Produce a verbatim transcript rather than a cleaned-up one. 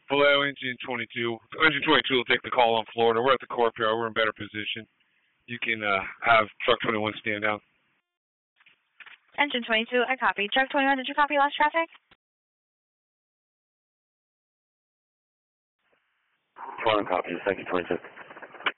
Hello, engine twenty-two. Engine twenty-two will take the call on Florida. We're at the Corp here. We're in better position. You can uh, have truck twenty-one stand down. Engine twenty-two, I copy. Truck twenty-one, did you copy lost traffic? twenty-one copies. Thank you, twenty-two.